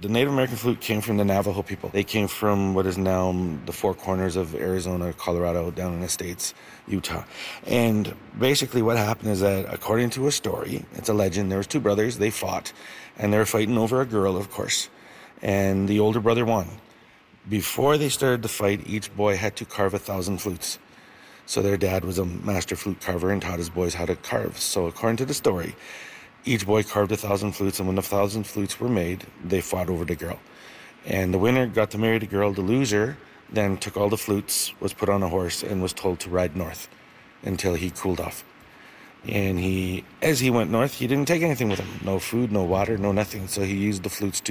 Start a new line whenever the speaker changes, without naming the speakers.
The Native American flute came from the Navajo people. They came from what is now the four corners of Arizona, Colorado, down in the States, Utah. And basically what happened is that, according to a story, it's a legend, there was two brothers, they fought, and they were fighting over a girl, of course. And the older brother won. Before they started the fight, each boy had to carve 1,000 flutes. So their dad was a master flute carver and taught his boys how to carve. So according to the story, each boy carved 1,000 flutes, and when the 1,000 flutes were made, they fought over the girl. And the winner got to marry the girl. The loser then took all the flutes, was put on a horse, and was told to ride north until he cooled off. And as he went north, he didn't take anything with him. No food, no water, no nothing. So he used the flutes to